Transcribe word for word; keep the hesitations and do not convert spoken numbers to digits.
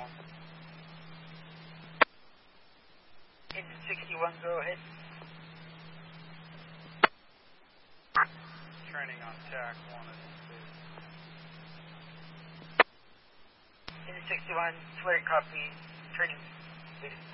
one. Engine sixty-one, go ahead. Training on tack one at Engine sixty-one, flare copy, training, please.